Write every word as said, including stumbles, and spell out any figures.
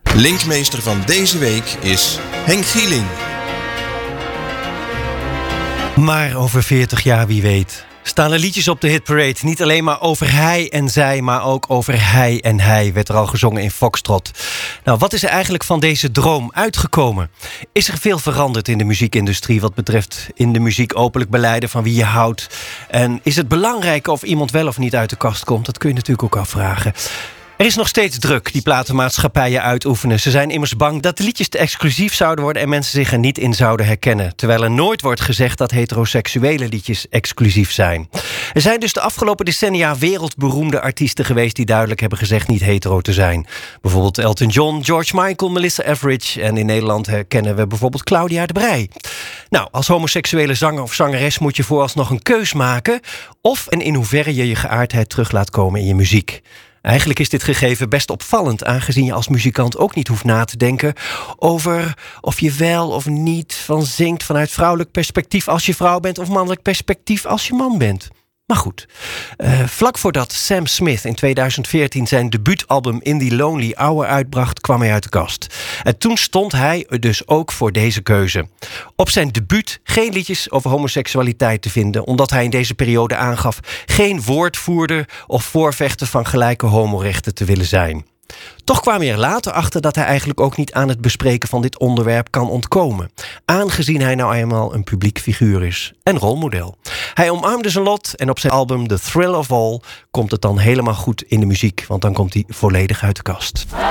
Linkmeester van deze week is Henk Gieling. Maar over veertig jaar, wie weet, staan er liedjes op de hitparade. Niet alleen maar over hij en zij, maar ook over hij en hij werd er al gezongen in Foxtrot. Nou, wat is er eigenlijk van deze droom uitgekomen? Is er veel veranderd in de muziekindustrie wat betreft in de muziek openlijk belijden van wie je houdt? En is het belangrijk of iemand wel of niet uit de kast komt? Dat kun je natuurlijk ook afvragen. Er is nog steeds druk die platenmaatschappijen uitoefenen. Ze zijn immers bang dat de liedjes te exclusief zouden worden en mensen zich er niet in zouden herkennen. Terwijl er nooit wordt gezegd dat heteroseksuele liedjes exclusief zijn. Er zijn dus de afgelopen decennia wereldberoemde artiesten geweest die duidelijk hebben gezegd niet hetero te zijn. Bijvoorbeeld Elton John, George Michael, Melissa Etheridge en in Nederland herkennen we bijvoorbeeld Claudia de Breij. Nou, als homoseksuele zanger of zangeres moet je vooralsnog een keus maken of en in hoeverre je je geaardheid terug laat komen in je muziek. Eigenlijk is dit gegeven best opvallend, aangezien je als muzikant ook niet hoeft na te denken over of je wel of niet van zingt vanuit vrouwelijk perspectief als je vrouw bent of mannelijk perspectief als je man bent. Maar goed, uh, vlak voordat Sam Smith in tweeduizend veertien zijn debuutalbum In The Lonely Hour uitbracht, kwam hij uit de kast. En toen stond hij dus ook voor deze keuze. Op zijn debuut geen liedjes over homoseksualiteit te vinden, omdat hij in deze periode aangaf geen woordvoerder of voorvechter van gelijke homorechten te willen zijn. Toch kwam hij er later achter dat hij eigenlijk ook niet aan het bespreken van dit onderwerp kan ontkomen, aangezien hij nou eenmaal een publiek figuur is en rolmodel. Hij omarmde zijn lot en op zijn album The Thrill of All komt het dan helemaal goed in de muziek, want dan komt hij volledig uit de kast.